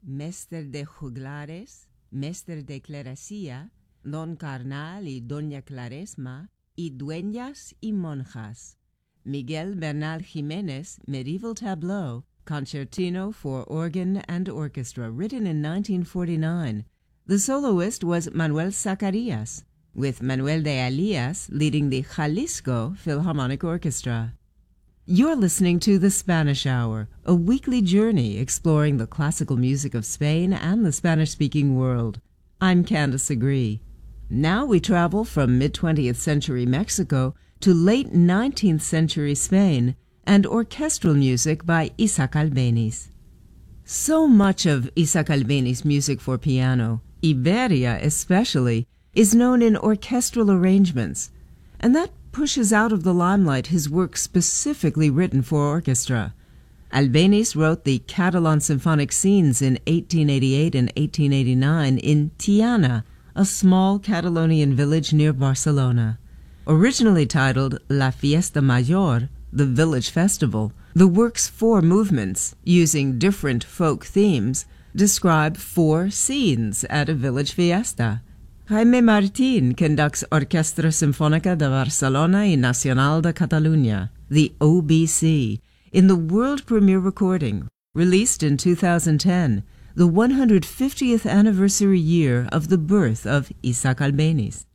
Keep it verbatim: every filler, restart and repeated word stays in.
Mestre de Juglares, Mestre de Clerecía, Don Carnal y Doña Claresma, y Dueñas y Monjas. Miguel Bernal Jiménez, Medieval Tableau, Concertino for Organ and Orchestra, written in nineteen forty-nine. The soloist was Manuel Zacarias, with Manuel de Alias leading the Jalisco Philharmonic Orchestra. You're listening to The Spanish Hour, a weekly journey exploring the classical music of Spain and the Spanish-speaking world. I'm Candace Agree. Now we travel from mid-twentieth century Mexico to late nineteenth century Spain and orchestral music by Isaac Albéniz. So much of Isaac Albéniz's music for piano, Iberia especially, is known in orchestral arrangements, and that pushes out of the limelight his work specifically written for orchestra. Albéniz wrote the Catalan symphonic scenes in eighteen eighty-eight and eighteen eighty-nine in Tiana, a small Catalonian village near Barcelona. Originally titled La Fiesta Mayor, the Village Festival, the work's four movements, using different folk themes, describe four scenes at a village fiesta. Jaime Martín conducts Orquestra Sinfónica de Barcelona y Nacional de Catalunya, the O B C, in the world premiere recording, released in two thousand ten, the one hundred fiftieth anniversary year of the birth of Isaac Albéniz.